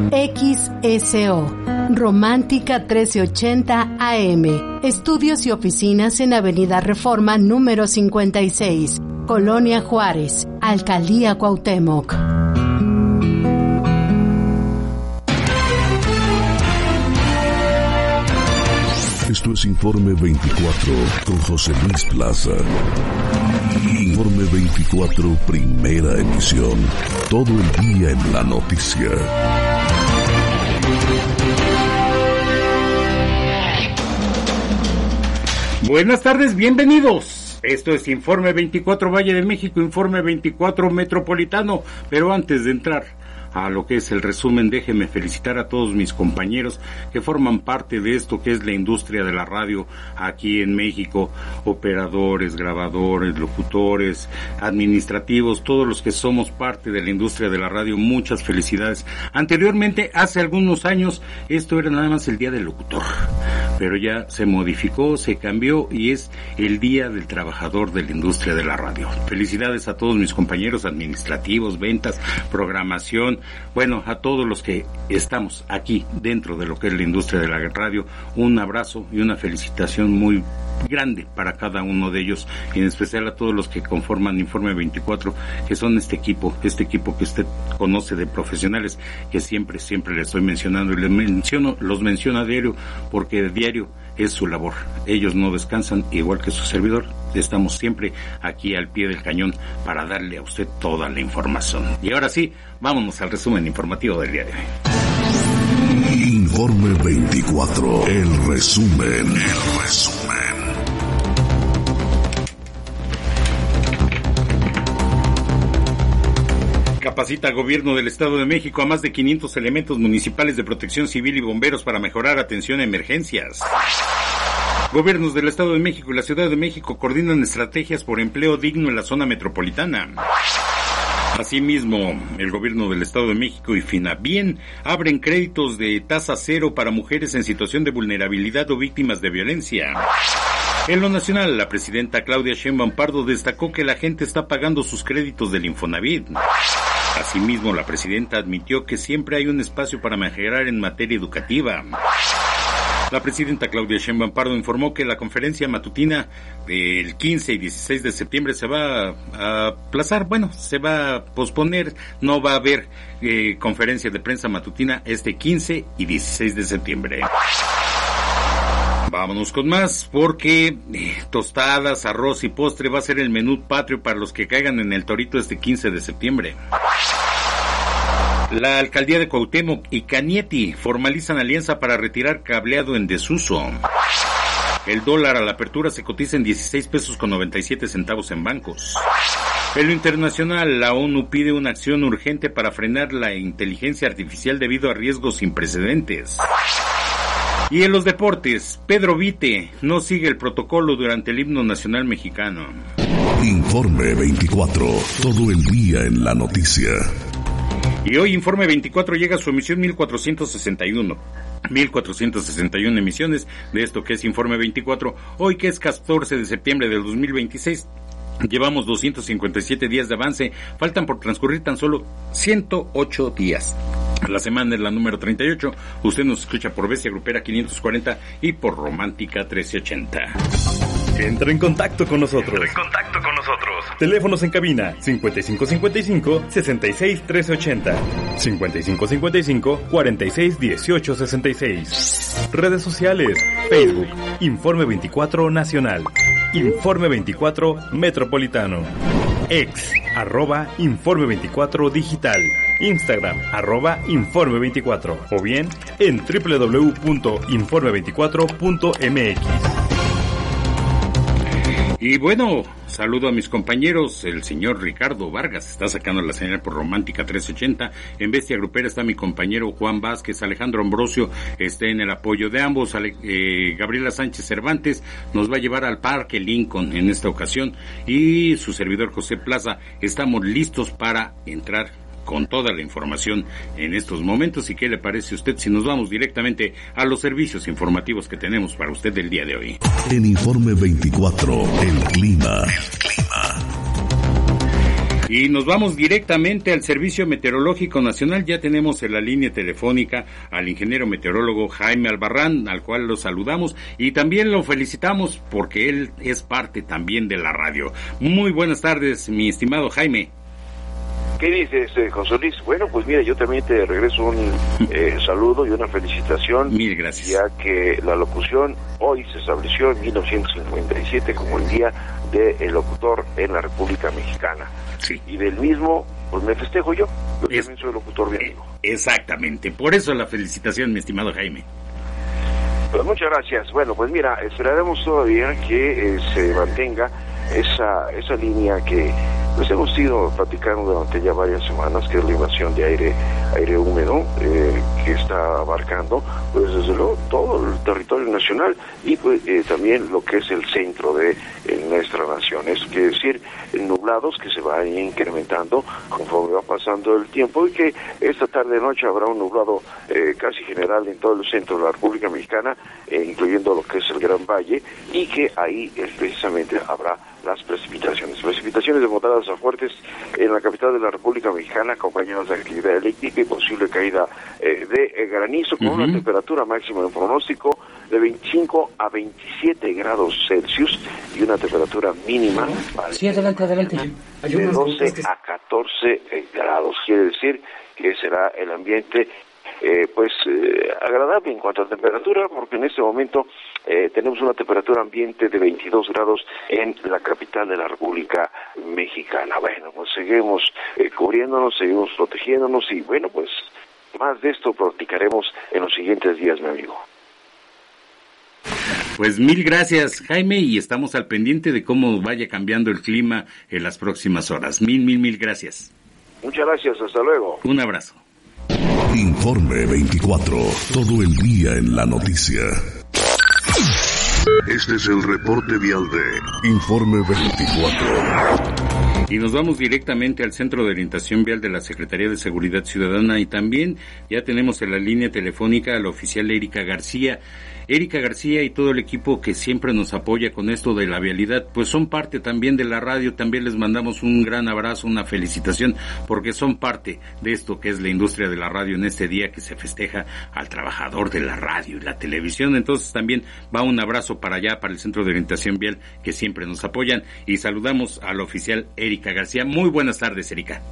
XSO, Romántica 1380 AM. Estudios y oficinas en Avenida Reforma número 56, Colonia Juárez, Alcaldía Cuauhtémoc. Esto es Informe 24 con José Luis Plaza. Informe 24, primera emisión. Todo el día en la noticia. Buenas tardes, bienvenidos. Esto es Informe 24 Valle de México, Informe 24 Metropolitano. Pero antes de entrar a lo que es el resumen, déjenme felicitar a todos mis compañeros que forman parte de esto que es la industria de la radio aquí en México, operadores, grabadores, locutores, administrativos, todos los que somos parte de la industria de la radio, muchas felicidades. Anteriormente, hace algunos años, esto era nada más el Día del Locutor, pero ya se modificó, se cambió y es el Día del Trabajador de la Industria de la Radio. Felicidades a todos mis compañeros administrativos, ventas, programación, bueno, a todos los que estamos aquí dentro de lo que es la industria de la radio, un abrazo y una felicitación muy grande para cada uno de ellos, y en especial a todos los que conforman Informe 24, que son este equipo que usted conoce de profesionales, que siempre le estoy mencionando y los menciono a diario, porque diario es su labor. Ellos no descansan, igual que su servidor. Estamos siempre aquí al pie del cañón para darle a usted toda la información. Y ahora sí, vámonos al resumen informativo del día de hoy. Informe 24, el resumen. Capacita Gobierno del Estado de México a más de 500 elementos municipales de protección civil y bomberos para mejorar atención a emergencias. Gobiernos del Estado de México y la Ciudad de México coordinan estrategias por empleo digno en la zona metropolitana. Asimismo, el Gobierno del Estado de México y Finabien abren créditos de tasa cero para mujeres en situación de vulnerabilidad o víctimas de violencia. En lo nacional, la presidenta Claudia Sheinbaum Pardo destacó que la gente está pagando sus créditos del Infonavit. Asimismo, la presidenta admitió que siempre hay un espacio para mejorar en materia educativa. La presidenta Claudia Sheinbaum Pardo informó que la conferencia matutina del 15 y 16 de septiembre se va a aplazar, se va a posponer, no va a haber conferencia de prensa matutina este 15 y 16 de septiembre. Vámonos con más, porque tostadas, arroz y postre va a ser el menú patrio para los que caigan en el Torito este 15 de septiembre. La alcaldía de Cuauhtémoc y Cañete formalizan alianza para retirar cableado en desuso. El dólar a la apertura se cotiza en 16 pesos con 97 centavos en bancos. En lo internacional, la ONU pide una acción urgente para frenar la inteligencia artificial debido a riesgos sin precedentes. Y en los deportes, Pedro Vite no sigue el protocolo durante el himno nacional mexicano. Informe 24, todo el día en la noticia. Y hoy Informe 24 llega a su emisión 1461 emisiones de esto que es Informe 24, hoy que es 14 de septiembre del 2026. Llevamos 257 días de avance, faltan por transcurrir tan solo 108 días. La semana es la número 38, usted nos escucha por Bestia Grupera 540 y por Romántica 1380. Entra en contacto con nosotros. Teléfonos en cabina 5555-661380, 5555-461866. Redes sociales, Facebook, Informe 24 Nacional, Informe 24 Metropolitano, Ex, @Informe 24 Digital, Instagram, @Informe24, o bien en www.informe24.mx. Y bueno, saludo a mis compañeros. El señor Ricardo Vargas está sacando la señal por Romántica 380. En Bestia Grupera está mi compañero Juan Vázquez. Alejandro Ambrosio está en el apoyo de ambos. Gabriela Sánchez Cervantes nos va a llevar al Parque Lincoln en esta ocasión. Y su servidor José Plaza, estamos listos para entrar con toda la información en estos momentos. ¿Y qué le parece a usted si nos vamos directamente a los servicios informativos que tenemos para usted el día de hoy? En Informe 24, el clima. Y nos vamos directamente al Servicio Meteorológico Nacional. Ya tenemos en la línea telefónica al ingeniero meteorólogo Jaime Albarrán, al cual lo saludamos y también lo felicitamos porque él es parte también de la radio. Muy buenas tardes, mi estimado Jaime. ¿Qué dices, José Luis? Bueno, pues mira, yo también te regreso un saludo y una felicitación. Mil gracias. Ya que la locución hoy se estableció en 1957 como el Día del Locutor en la República Mexicana. Sí. Y del mismo, pues me festejo yo. Yo también soy locutor bien amigo. Exactamente, por eso la felicitación, mi estimado Jaime. Pues muchas gracias. Bueno, pues mira, esperaremos todavía que se mantenga esa línea que pues hemos ido platicando durante ya varias semanas, que es la invasión de aire húmedo que está abarcando pues desde luego todo el territorio nacional y pues también lo que es el centro de nuestra nación, es decir, nublados que se van incrementando conforme va pasando el tiempo y que esta tarde noche habrá un nublado casi general en todo el centro de la República Mexicana, incluyendo lo que es el Gran Valle, y que ahí precisamente habrá las precipitaciones de moderadas a fuertes en la capital de la República Mexicana, acompañadas de actividad eléctrica y posible caída de granizo, con una temperatura máxima en pronóstico de 25 a 27 grados Celsius y una temperatura mínima de 12 a 14 grados. Quiere decir que será el ambiente agradable en cuanto a temperatura, porque en este momento tenemos una temperatura ambiente de 22 grados en la capital de la República Mexicana. Bueno, pues seguimos cubriéndonos, seguimos protegiéndonos y bueno, pues más de esto platicaremos en los siguientes días, mi amigo. Pues mil gracias, Jaime, y estamos al pendiente de cómo vaya cambiando el clima en las próximas horas. Mil gracias. Muchas gracias, hasta luego. Un abrazo. Informe 24, todo el día en la noticia. Este es el reporte vial de Informe 24. Y nos vamos directamente al Centro de Orientación Vial de la Secretaría de Seguridad Ciudadana y también ya tenemos en la línea telefónica a la oficial Erika García. Erika García y todo el equipo que siempre nos apoya con esto de la vialidad, pues son parte también de la radio. También les mandamos un gran abrazo, una felicitación, porque son parte de esto que es la industria de la radio en este día que se festeja al trabajador de la radio y la televisión. Entonces también va un abrazo para allá, para el Centro de Orientación Vial, que siempre nos apoyan, y saludamos a la oficial Erika García. Muy buenas tardes, Erika.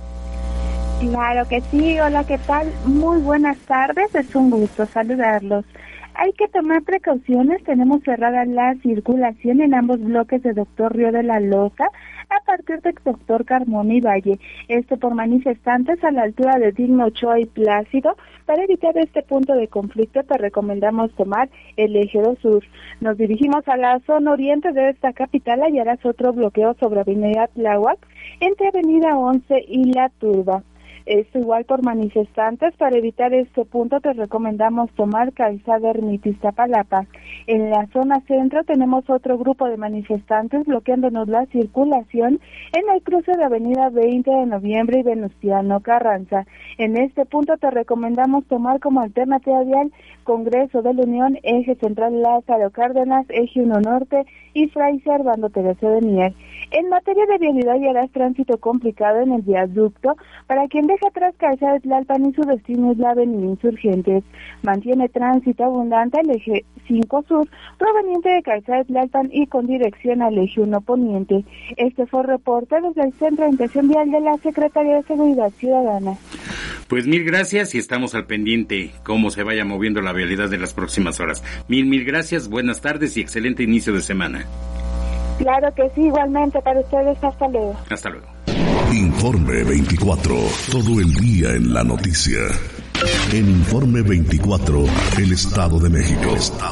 Claro que sí, hola, ¿qué tal? Muy buenas tardes, es un gusto saludarlos. Hay que tomar precauciones, tenemos cerrada la circulación en ambos bloques de Doctor Río de la Loza a partir de Doctor Carmona y Valle, esto por manifestantes a la altura de Digno Ochoa y Plácido. Para evitar este punto de conflicto te recomendamos tomar el eje 2 sur. Nos dirigimos a la zona oriente de esta capital, hallarás otro bloqueo sobre Avenida Tláhuac entre Avenida 11 y La Turba. Esto igual por manifestantes. Para evitar este punto te recomendamos tomar calzada Ermita Iztapalapa. En la zona centro tenemos otro grupo de manifestantes bloqueándonos la circulación en el cruce de Avenida 20 de Noviembre y Venustiano Carranza. En este punto te recomendamos tomar como alternativa vial Congreso de la Unión, Eje Central Lázaro Cárdenas, Eje 1 Norte y Fray Servando Teresa de Mier. En materia de vialidad hallarás tránsito complicado en el viaducto para quien deja atrás Calzada de Tlalpan y su destino es la Avenida Insurgentes. Mantiene tránsito abundante el eje 5 sur proveniente de Calzada de Tlalpan y con dirección al eje 1 poniente. Este fue el reporte desde el Centro de Orientación Vial de la Secretaría de Seguridad Ciudadana. Pues mil gracias y estamos al pendiente cómo se vaya moviendo la vialidad de las próximas horas. Mil gracias, buenas tardes y excelente inicio de semana. Claro que sí, igualmente para ustedes, hasta luego. Hasta luego. Informe 24, todo el día en la noticia. En Informe 24, el Estado de México.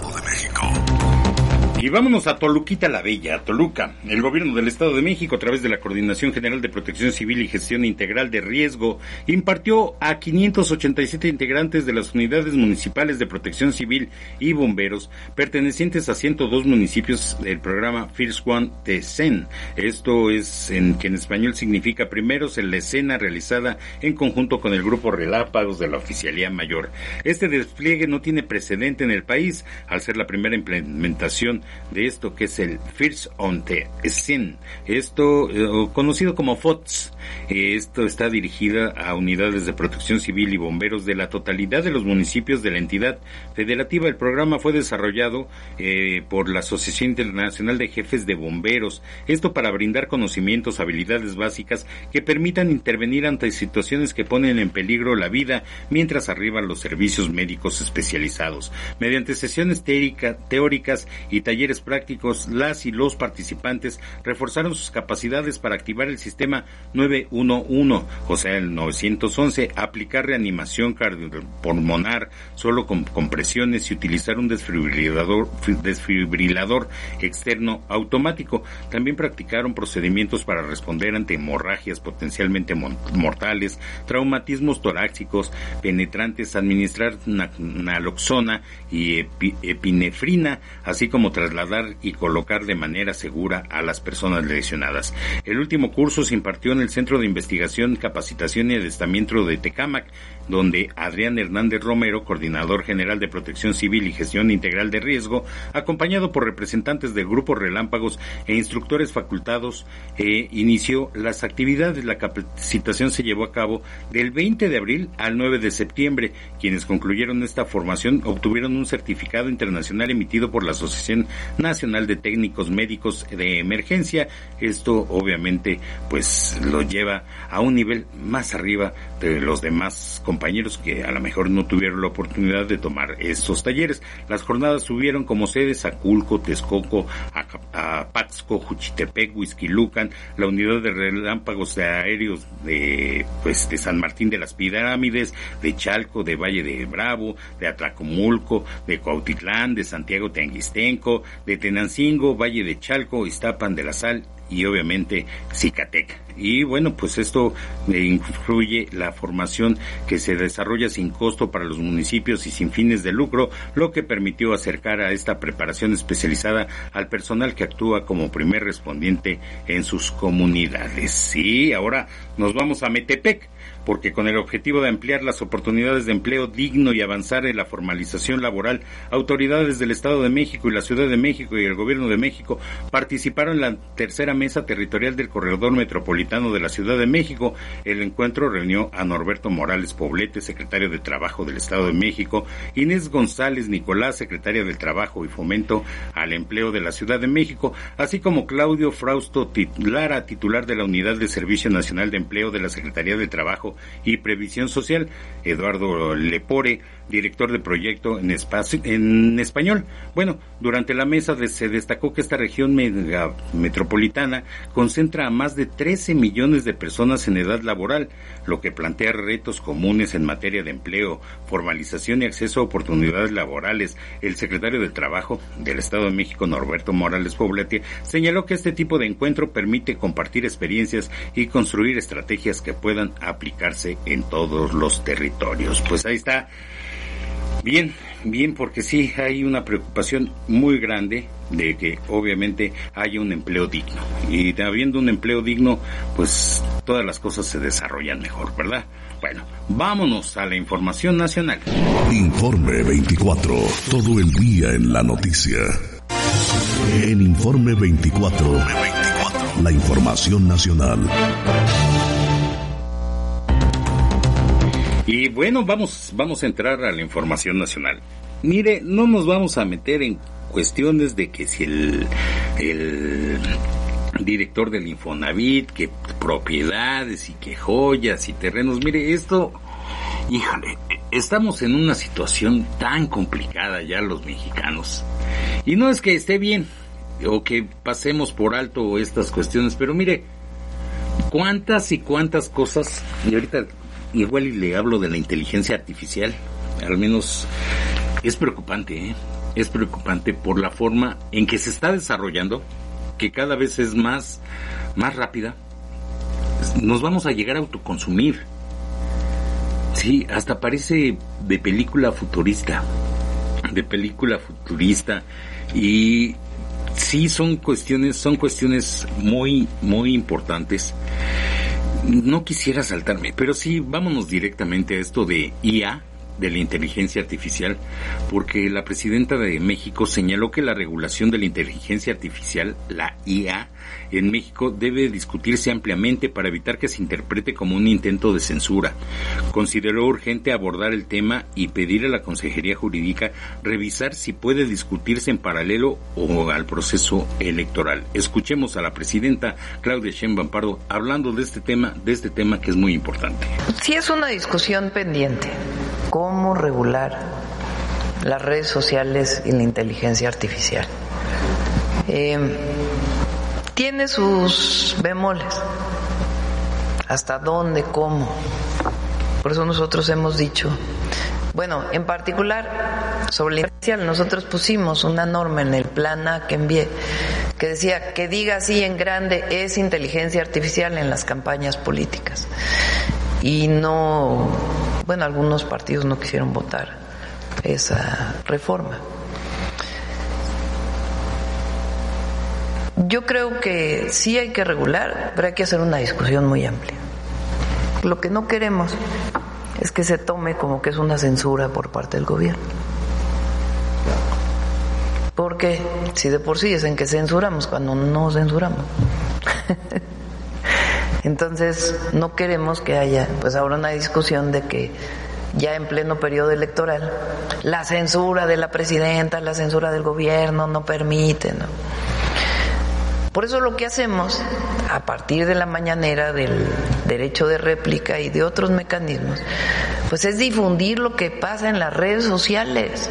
Y vámonos a Toluquita la Bella, a Toluca. El gobierno del Estado de México, a través de la Coordinación General de Protección Civil y Gestión Integral de Riesgo, impartió a 587 integrantes de las unidades municipales de protección civil y bomberos, pertenecientes a 102 municipios del programa First One TECEN. Esto es, que en español significa primeros en la escena, realizada en conjunto con el Grupo Relápagos de la Oficialía Mayor. Este despliegue no tiene precedente en el país, al ser la primera implementación de esto que es el First on the Scene, esto conocido como FOTS, Esto está dirigida a unidades de protección civil y bomberos de la totalidad de los municipios de la entidad federativa. El programa fue desarrollado por la Asociación Internacional de Jefes de Bomberos, esto para brindar conocimientos, habilidades básicas que permitan intervenir ante situaciones que ponen en peligro la vida mientras arriban los servicios médicos especializados. Mediante sesiones teóricas y talleres prácticos, las y los participantes reforzaron sus capacidades para activar el sistema 911, o sea el 911, aplicar reanimación cardiopulmonar solo con compresiones y utilizar un desfibrilador externo automático. También practicaron procedimientos para responder ante hemorragias potencialmente mortales, traumatismos torácicos penetrantes, administrar naloxona y epinefrina, así como trasladar y colocar de manera segura a las personas lesionadas. El último curso se impartió en el Centro de Investigación, Capacitación y Adiestramiento de Tecámac, donde Adrián Hernández Romero, coordinador general de Protección Civil y Gestión Integral de Riesgo, acompañado por representantes del Grupo Relámpagos e instructores facultados, inició las actividades. La capacitación se llevó a cabo del 20 de abril al 9 de septiembre. Quienes concluyeron esta formación obtuvieron un certificado internacional emitido por la Asociación Nacional de Técnicos Médicos de Emergencia. Esto obviamente pues lo lleva a un nivel más arriba de los demás compañeros que a lo mejor no tuvieron la oportunidad de tomar estos talleres. Las jornadas tuvieron como sedes Aculco, Texcoco, Apatzco, Juchitepec, Huixquilucan, la unidad de relámpagos aéreos de San Martín de las Pirámides, de Chalco, de Valle de Bravo, de Atlacomulco, de Cuautitlán, de Santiago Teanguistenco, de Tenancingo, Valle de Chalco, Iztapan de la Sal y obviamente Zacatecas. Y bueno, pues esto incluye la formación que se desarrolla sin costo para los municipios y sin fines de lucro, lo que permitió acercar a esta preparación especializada al personal que actúa como primer respondiente en sus comunidades. Y ahora nos vamos a Metepec, porque con el objetivo de ampliar las oportunidades de empleo digno y avanzar en la formalización laboral, autoridades del Estado de México y la Ciudad de México y el Gobierno de México participaron en la tercera mesa territorial del Corredor Metropolitano de la Ciudad de México. El encuentro reunió a Norberto Morales Poblete, secretario de Trabajo del Estado de México, Inés González Nicolás, secretaria del Trabajo y Fomento al Empleo de la Ciudad de México, así como Claudio Frausto Lara, titular de la Unidad de Servicio Nacional de Empleo de la Secretaría de Trabajo y Previsión Social, Eduardo Lepore, director de proyecto en español. Bueno, durante la mesa se destacó que esta región metropolitana concentra a más de 13 millones de personas en edad laboral, lo que plantea retos comunes en materia de empleo, formalización y acceso a oportunidades laborales. El secretario de Trabajo del Estado de México, Norberto Morales Poblete, señaló que este tipo de encuentro permite compartir experiencias y construir estrategias que puedan aplicarse en todos los territorios. Pues ahí está. Bien, porque sí hay una preocupación muy grande de que obviamente haya un empleo digno. Y habiendo un empleo digno, pues todas las cosas se desarrollan mejor, ¿verdad? Bueno, vámonos a la información nacional. Informe 24, todo el día en la noticia. En Informe 24, la información nacional. Y bueno, vamos a entrar a la información nacional. Mire, no nos vamos a meter en cuestiones de que si el director del Infonavit, que propiedades y que joyas y terrenos. Mire, esto, híjole, estamos en una situación tan complicada ya los mexicanos. Y no es que esté bien o que pasemos por alto estas cuestiones, pero mire, cuántas y cuántas cosas, y ahorita igual y le hablo de la inteligencia artificial, al menos es preocupante, es preocupante por la forma en que se está desarrollando, que cada vez es más rápida. Nos vamos a llegar a autoconsumir. Sí, hasta parece de película futurista, y sí son cuestiones muy, muy importantes. No quisiera saltarme, pero sí, vámonos directamente a esto de IA, de la inteligencia artificial, porque la presidenta de México señaló que la regulación de la inteligencia artificial, la IA, en México debe discutirse ampliamente para evitar que se interprete como un intento de censura. Consideró urgente abordar el tema y pedir a la Consejería Jurídica revisar si puede discutirse en paralelo o al proceso electoral. Escuchemos a la presidenta Claudia Sheinbaum Pardo hablando de este tema que es muy importante. Sí, es una discusión pendiente. ¿Cómo regular las redes sociales y la inteligencia artificial? Tiene sus bemoles. ¿Hasta dónde? ¿Cómo? Por eso nosotros hemos dicho, bueno, en particular sobre la inteligencia artificial, nosotros pusimos una norma en el plan A que envié que decía que diga así en grande es inteligencia artificial en las campañas políticas. Y no, bueno, algunos partidos no quisieron votar esa reforma. Yo creo que sí hay que regular, pero hay que hacer una discusión muy amplia. Lo que no queremos es que se tome como que es una censura por parte del gobierno. Porque si de por sí es en que censuramos cuando no censuramos. Entonces no queremos que haya pues ahora una discusión de que ya en pleno periodo electoral la censura de la presidenta, la censura del gobierno no permite, ¿no? Por eso lo que hacemos a partir de la mañanera del derecho de réplica y de otros mecanismos pues es difundir lo que pasa en las redes sociales.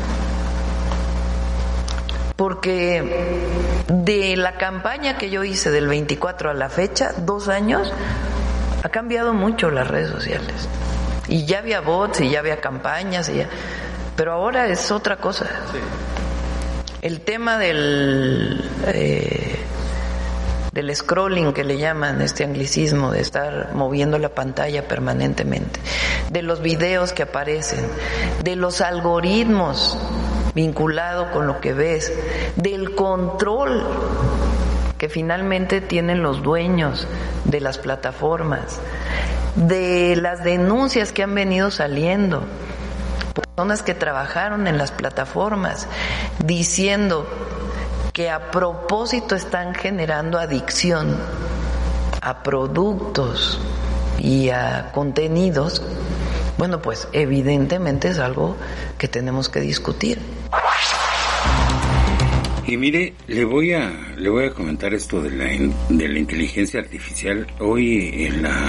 Porque de la campaña que yo hice del 24 a la fecha, 2 años, ha cambiado mucho las redes sociales. Y ya había bots, y ya había campañas, pero ahora es otra cosa. Sí. El tema del scrolling que le llaman, este anglicismo de estar moviendo la pantalla permanentemente, de los videos que aparecen, de los algoritmos vinculado con lo que ves, del control que finalmente tienen los dueños de las plataformas, de las denuncias que han venido saliendo, personas que trabajaron en las plataformas diciendo que a propósito están generando adicción a productos y a contenidos. Bueno, pues evidentemente es algo que tenemos que discutir. Y mire, le voy a comentar esto de la inteligencia artificial. Hoy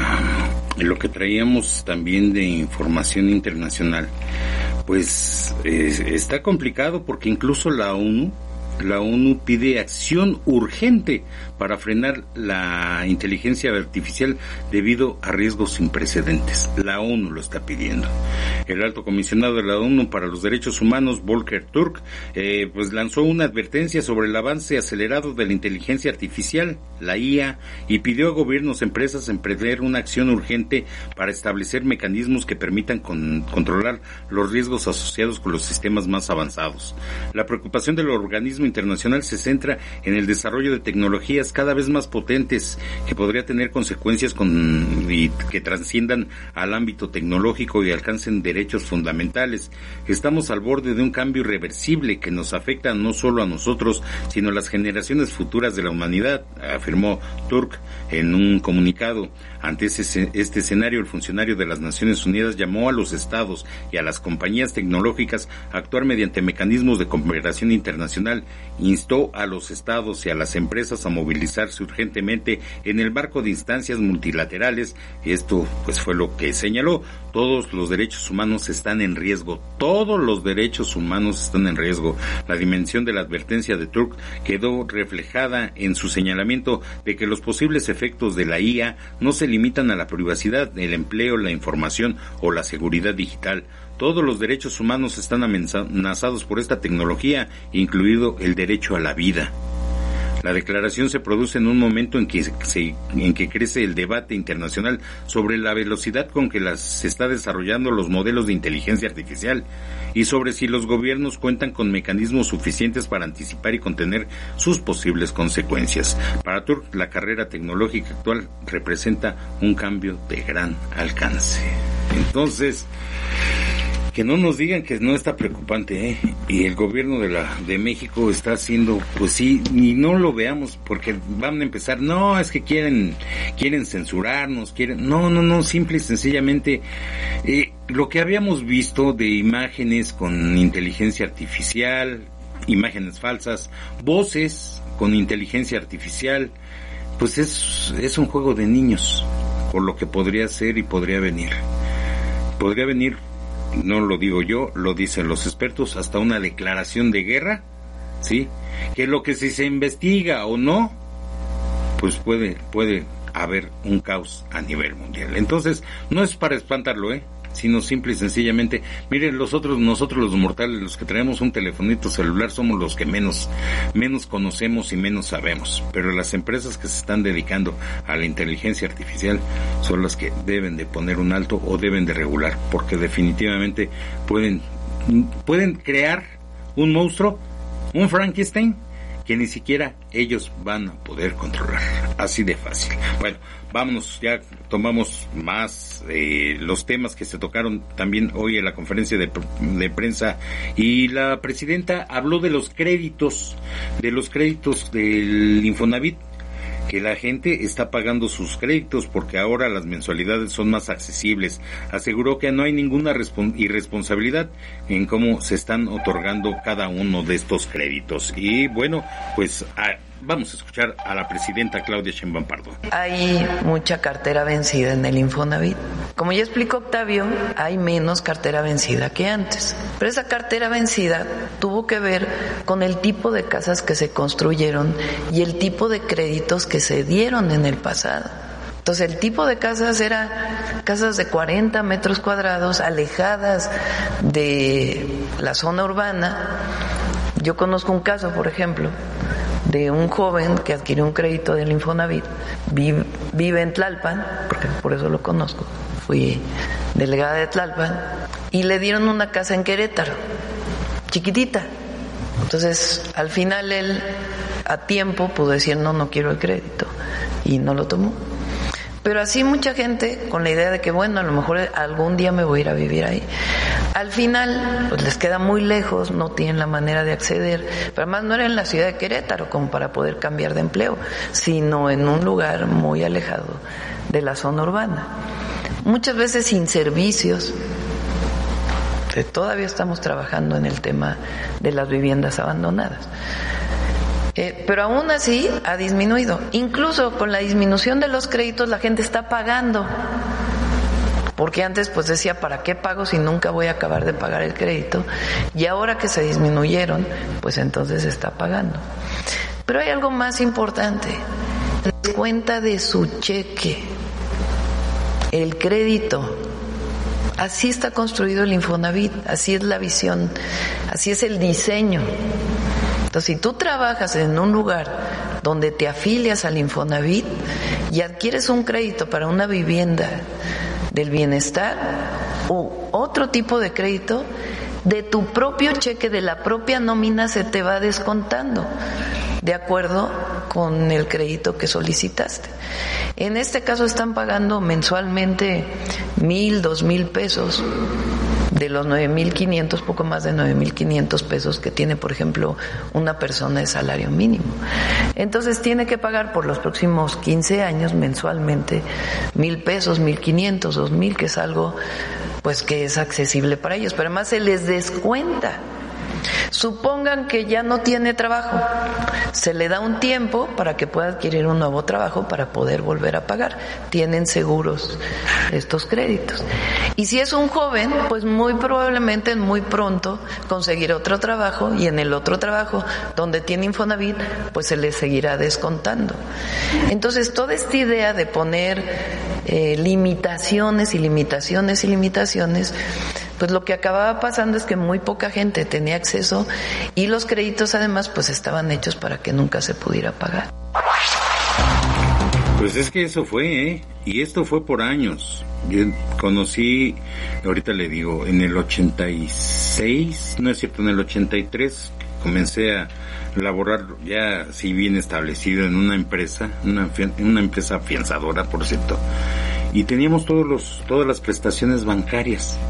en lo que traíamos también de información internacional, pues está complicado porque incluso la ONU pide acción urgente para frenar la inteligencia artificial debido a riesgos sin precedentes. La ONU lo está pidiendo. El alto comisionado de la ONU para los Derechos Humanos, Volker Turk, pues lanzó una advertencia sobre el avance acelerado de la inteligencia artificial, la IA, y pidió a gobiernos, empresas, emprender una acción urgente para establecer mecanismos que permitan controlar los riesgos asociados con los sistemas más avanzados. La preocupación del organismo internacional se centra en el desarrollo de tecnologías cada vez más potentes que podría tener consecuencias que trasciendan al ámbito tecnológico y alcancen derechos fundamentales. Estamos al borde de un cambio irreversible que nos afecta no solo a nosotros, sino a las generaciones futuras de la humanidad, afirmó Turk en un comunicado. Ante este escenario, el funcionario de las Naciones Unidas llamó a los estados y a las compañías tecnológicas a actuar mediante mecanismos de cooperación internacional. Instó a los estados y a las empresas a movilizarse urgentemente en el marco de instancias multilaterales. Esto pues fue lo que señaló. Todos los derechos humanos están en riesgo. Todos los derechos humanos están en riesgo. La dimensión de la advertencia de Turk quedó reflejada en su señalamiento de que los posibles efectos de la IA no se limitan a la privacidad, el empleo, la información o la seguridad digital. Todos los derechos humanos están amenazados por esta tecnología, incluido el derecho a la vida. La declaración se produce en un momento en que crece el debate internacional sobre la velocidad con que se está desarrollando los modelos de inteligencia artificial y sobre si los gobiernos cuentan con mecanismos suficientes para anticipar y contener sus posibles consecuencias. Para Turk, la carrera tecnológica actual representa un cambio de gran alcance. Entonces, que no nos digan que no está preocupante, y el gobierno de México está haciendo, pues sí, y no lo veamos, porque van a empezar, no, es que quieren censurarnos, no, simple y sencillamente, lo que habíamos visto de imágenes con inteligencia artificial, imágenes falsas, voces con inteligencia artificial, pues es un juego de niños, por lo que podría ser y podría venir, no lo digo yo, lo dicen los expertos, hasta una declaración de guerra, ¿sí? Que lo que si se investiga o no, pues puede haber un caos a nivel mundial. Entonces, no es para espantarlo, sino simple y sencillamente, miren, nosotros los mortales, los que tenemos un telefonito celular, somos los que menos conocemos y menos sabemos, pero las empresas que se están dedicando a la inteligencia artificial son las que deben de poner un alto o deben de regular, porque definitivamente pueden crear un monstruo, un Frankenstein, que ni siquiera ellos van a poder controlar, así de fácil. Bueno, vámonos, ya tomamos más los temas que se tocaron también hoy en la conferencia de prensa, y la presidenta habló de los créditos del Infonavit, que la gente está pagando sus créditos porque ahora las mensualidades son más accesibles. Aseguró que no hay ninguna irresponsabilidad en cómo se están otorgando cada uno de estos créditos. Y bueno, pues vamos a escuchar a la presidenta Claudia Sheinbaum Pardo. Hay mucha cartera vencida en el Infonavit. Como ya explicó Octavio, hay menos cartera vencida que antes. Pero esa cartera vencida tuvo que ver con el tipo de casas que se construyeron y el tipo de créditos que se dieron en el pasado. Entonces, el tipo de casas era casas de 40 metros cuadrados, alejadas de la zona urbana. Yo conozco un caso, por ejemplo, de un joven que adquirió un crédito del Infonavit, vive en Tlalpan, porque por eso lo conozco, fui delegada de Tlalpan, y le dieron una casa en Querétaro, chiquitita. Entonces, al final él, a tiempo, pudo decir, no quiero el crédito, y no lo tomó. Pero así mucha gente con la idea de que, bueno, a lo mejor algún día me voy a ir a vivir ahí. Al final, pues les queda muy lejos, no tienen la manera de acceder, pero además no era en la ciudad de Querétaro como para poder cambiar de empleo, sino en un lugar muy alejado de la zona urbana. Muchas veces sin servicios. Todavía estamos trabajando en el tema de las viviendas abandonadas. Pero aún así ha disminuido. Incluso con la disminución de los créditos la gente está pagando. Porque antes pues decía, ¿para qué pago si nunca voy a acabar de pagar el crédito? Y ahora que se disminuyeron, pues entonces se está pagando. Pero hay algo más importante. La cuenta de su cheque, el crédito. Así está construido el Infonavit, así es la visión, así es el diseño. Entonces, si tú trabajas en un lugar donde te afilias al Infonavit y adquieres un crédito para una vivienda del bienestar u otro tipo de crédito, de tu propio cheque, de la propia nómina, se te va descontando de acuerdo con el crédito que solicitaste. En este caso están pagando mensualmente 1,000, 2,000 pesos de los 9,500, poco más de 9,500 pesos que tiene, por ejemplo, una persona de salario mínimo. Entonces tiene que pagar por los próximos 15 años mensualmente 1,000 pesos, 1,500, 2,000, que es algo pues que es accesible para ellos, pero además se les descuenta. Supongan que ya no tiene trabajo, se le da un tiempo para que pueda adquirir un nuevo trabajo para poder volver a pagar. Tienen seguros estos créditos. Y si es un joven, pues muy probablemente muy pronto conseguirá otro trabajo, y en el otro trabajo donde tiene Infonavit, pues se le seguirá descontando. Entonces, toda esta idea de poner limitaciones y limitaciones y limitaciones, pues lo que acababa pasando es que muy poca gente tenía acceso, y los créditos además pues estaban hechos para que nunca se pudiera pagar. Pues es que eso fue, y esto fue por años. Yo conocí, ahorita le digo, en el 86, no es cierto, en el 83 comencé a laborar ya así bien establecido en una empresa, una empresa afianzadora, por cierto, y teníamos todas las prestaciones bancarias.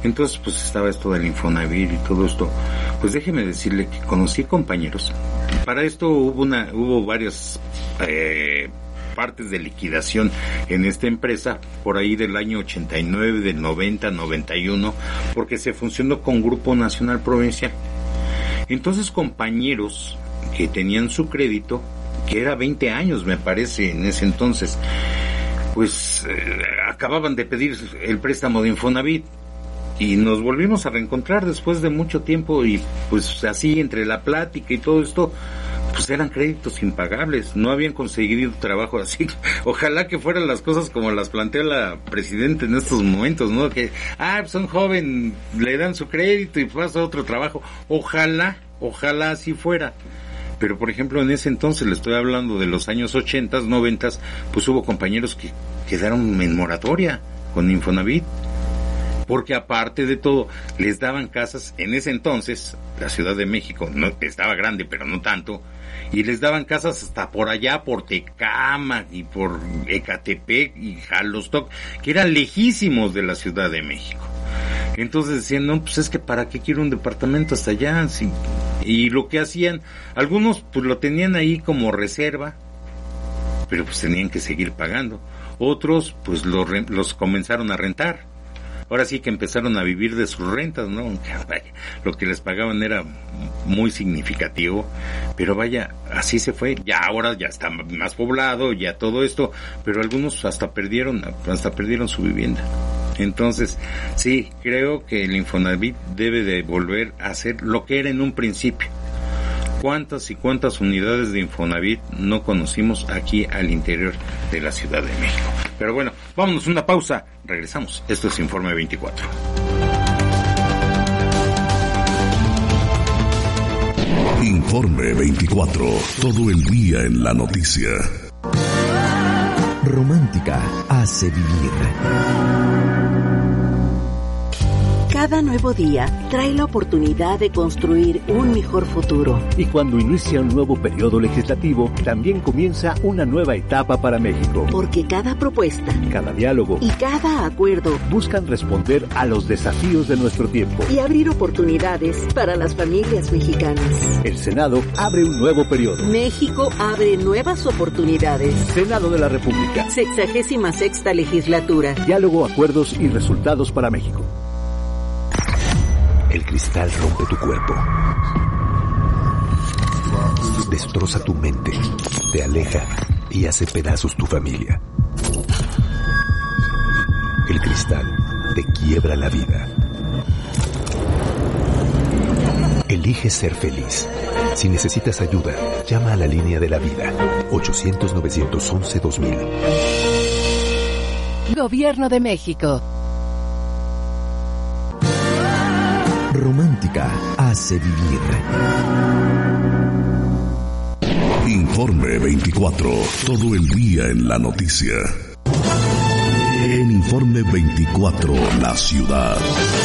Entonces pues estaba esto del Infonavit y todo esto. Pues déjeme decirle que conocí compañeros. Para esto hubo varias partes de liquidación en esta empresa por ahí del año 89, del 90, 91, porque se funcionó con Grupo Nacional Provincial. Entonces compañeros que tenían su crédito, que era 20 años me parece en ese entonces, pues acababan de pedir el préstamo de Infonavit y nos volvimos a reencontrar después de mucho tiempo y pues así entre la plática y todo esto, pues eran créditos impagables, no habían conseguido trabajo así. Ojalá que fueran las cosas como las plantea la presidenta en estos momentos, ¿no? Que, son joven, le dan su crédito y pasa otro trabajo. Ojalá así fuera. Pero, por ejemplo, en ese entonces, le estoy hablando de los años 80, 90, pues hubo compañeros que quedaron en moratoria con Infonavit. Porque aparte de todo, les daban casas, en ese entonces, la Ciudad de México no estaba grande, pero no tanto, y les daban casas hasta por allá, por Tecámac y por Ecatepec y Jalostoc, que eran lejísimos de la Ciudad de México. Entonces decían, no, pues es que ¿para qué quiero un departamento hasta allá? Sí. Y lo que hacían, algunos pues lo tenían ahí como reserva, pero pues tenían que seguir pagando. Otros pues los comenzaron a rentar. Ahora sí que empezaron a vivir de sus rentas, ¿no? Vaya, lo que les pagaban era muy significativo, pero vaya, así se fue. Ya ahora ya está más poblado, ya todo esto, pero algunos hasta perdieron su vivienda. Entonces, sí, creo que el Infonavit debe de volver a ser lo que era en un principio. ¿Cuántas y cuántas unidades de Infonavit no conocimos aquí al interior de la Ciudad de México? Pero bueno, vámonos a una pausa, regresamos. Esto es Informe 24. Informe 24, todo el día en la noticia. Romántica hace vivir. Cada nuevo día trae la oportunidad de construir un mejor futuro. Y cuando inicia un nuevo periodo legislativo, también comienza una nueva etapa para México. Porque cada propuesta, cada diálogo y cada acuerdo buscan responder a los desafíos de nuestro tiempo y abrir oportunidades para las familias mexicanas. El Senado abre un nuevo periodo. México abre nuevas oportunidades. Senado de la República. 66ª legislatura. Diálogo, acuerdos y resultados para México. El cristal rompe tu cuerpo, destroza tu mente, te aleja y hace pedazos tu familia. El cristal te quiebra la vida. Elige ser feliz. Si necesitas ayuda, llama a la línea de la vida, 800-911-2000. Gobierno de México. Romántica hace vivir. Informe 24, todo el día en la noticia. En Informe 24, la ciudad.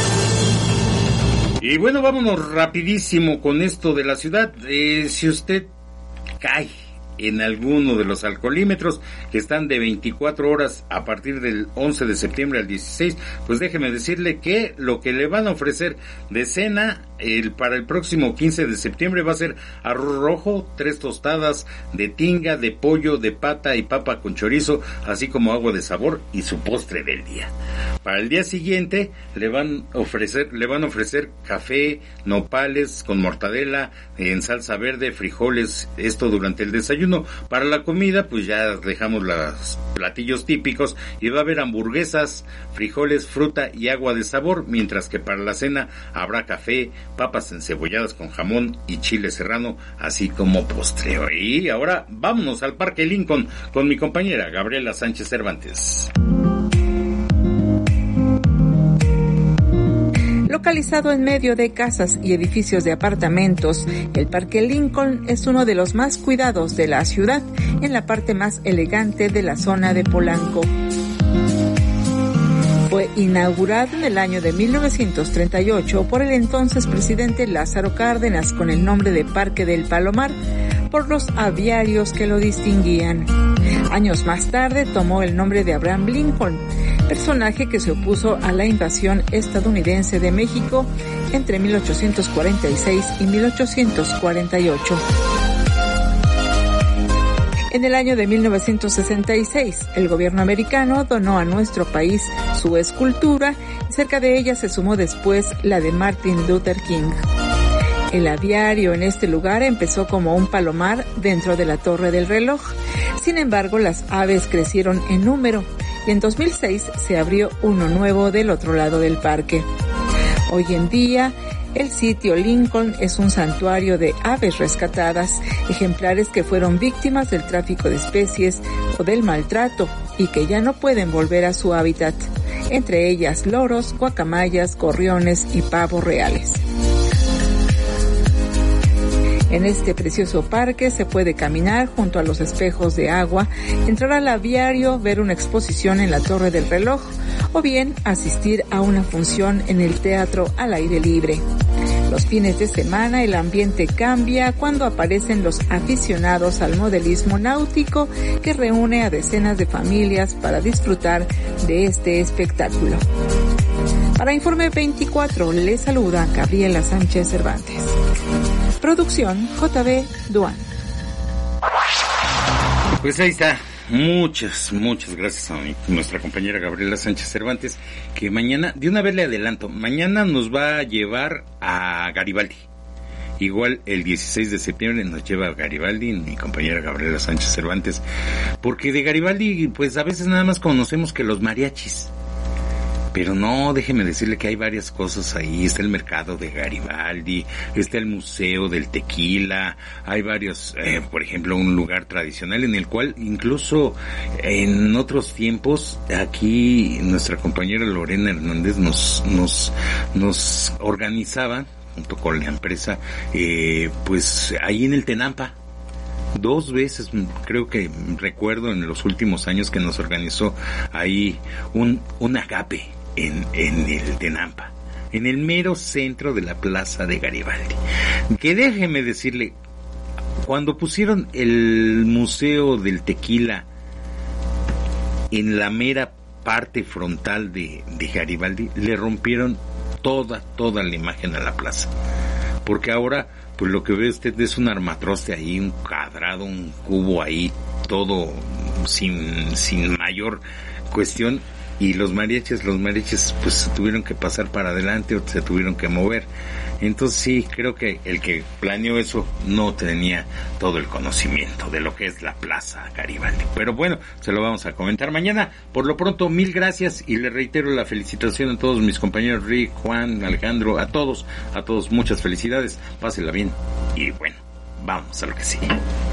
Y bueno, vámonos rapidísimo con esto de la ciudad. Si usted cae en alguno de los alcoholímetros que están de 24 horas a partir del 11 de septiembre al 16, pues déjeme decirle que lo que le van a ofrecer de cena para el próximo 15 de septiembre va a ser arroz rojo, 3 tostadas de tinga, de pollo, de pata y papa con chorizo, así como agua de sabor y su postre del día. Para el día siguiente le van a ofrecer café, nopales con mortadela en salsa verde, frijoles, esto durante el desayuno. Para la comida, pues ya dejamos los platillos típicos y va a haber hamburguesas, frijoles, fruta y agua de sabor, mientras que para la cena habrá café, papas encebolladas con jamón y chile serrano, así como postre. Y ahora vámonos al Parque Lincoln con mi compañera Gabriela Sánchez Cervantes. Localizado en medio de casas y edificios de apartamentos, el Parque Lincoln es uno de los más cuidados de la ciudad, en la parte más elegante de la zona de Polanco. Fue inaugurado en el año de 1938 por el entonces presidente Lázaro Cárdenas con el nombre de Parque del Palomar, por los aviarios que lo distinguían. Años más tarde tomó el nombre de Abraham Lincoln, personaje que se opuso a la invasión estadounidense de México entre 1846 y 1848. En el año de 1966, el gobierno americano donó a nuestro país su escultura y cerca de ella se sumó después la de Martin Luther King. El aviario en este lugar empezó como un palomar dentro de la Torre del Reloj. Sin embargo, las aves crecieron en número y en 2006 se abrió uno nuevo del otro lado del parque. Hoy en día, el sitio Lincoln es un santuario de aves rescatadas, ejemplares que fueron víctimas del tráfico de especies o del maltrato y que ya no pueden volver a su hábitat, entre ellas loros, guacamayas, gorriones y pavos reales. En este precioso parque se puede caminar junto a los espejos de agua, entrar al aviario, ver una exposición en la Torre del Reloj o bien asistir a una función en el teatro al aire libre. Los fines de semana el ambiente cambia cuando aparecen los aficionados al modelismo náutico que reúne a decenas de familias para disfrutar de este espectáculo. Para Informe 24 le saluda Gabriela Sánchez Cervantes. Producción JB Duan. Pues ahí está. Muchas gracias a nuestra compañera Gabriela Sánchez Cervantes, que mañana, de una vez le adelanto, mañana nos va a llevar a Garibaldi. Igual el 16 de septiembre nos lleva a Garibaldi, mi compañera Gabriela Sánchez Cervantes, porque de Garibaldi pues a veces nada más conocemos que los mariachis. Pero no, déjeme decirle que hay varias cosas ahí. Está el mercado de Garibaldi, está el museo del tequila, hay varios, por ejemplo, un lugar tradicional en el cual incluso en otros tiempos aquí nuestra compañera Lorena Hernández nos organizaba junto con la empresa, pues ahí en el Tenampa. 2 veces, creo que recuerdo en los últimos años que nos organizó ahí un agape en el Tenampa, en el mero centro de la plaza de Garibaldi. Que déjeme decirle, cuando pusieron el museo del tequila en la mera parte frontal de Garibaldi, le rompieron toda la imagen a la plaza, porque ahora pues lo que ve usted es un armatroste ahí, un cuadrado, un cubo ahí, todo sin mayor cuestión, y los mariachis pues se tuvieron que pasar para adelante o se tuvieron que mover. Entonces sí, creo que el que planeó eso no tenía todo el conocimiento de lo que es la Plaza Garibaldi. Pero bueno, se lo vamos a comentar mañana. Por lo pronto, 1000 gracias y le reitero la felicitación a todos mis compañeros Rick, Juan, Alejandro, a todos, muchas felicidades, pásenla bien y bueno, vamos a lo que sigue.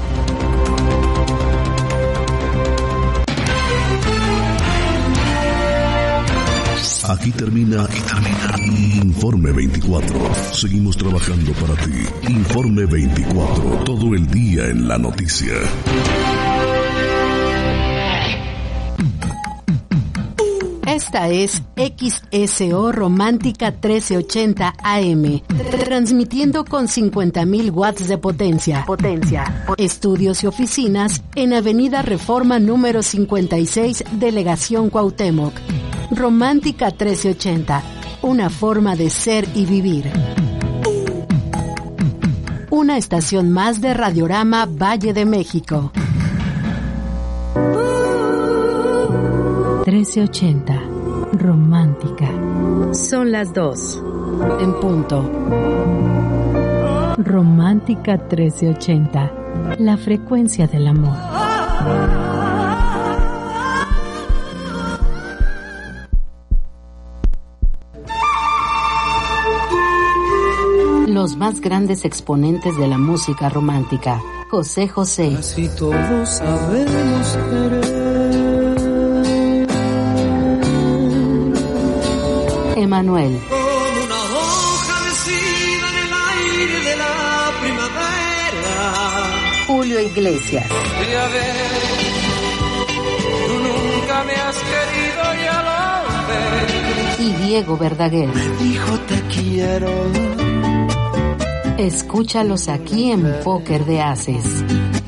Aquí termina Informe 24. Seguimos trabajando para ti. Informe 24. Todo el día en la noticia. Esta es XSO Romántica 1380 AM, transmitiendo con 50.000 watts de potencia. Estudios y oficinas en Avenida Reforma número 56, Delegación Cuauhtémoc. Romántica 1380, una forma de ser y vivir. Una estación más de Radiorama Valle de México. 1380, romántica. Son las 2. En punto. Romántica 1380, la frecuencia del amor. Los más grandes exponentes de la música romántica. José José. Casi todos sabemos querer. Emanuel. Como una hoja mecida en el aire de la primavera. Julio Iglesias. Y a ver, tú nunca me has querido, ya lo ves. Y Diego Verdaguer. Me dijo te quiero. Escúchalos aquí en Póker de Haces.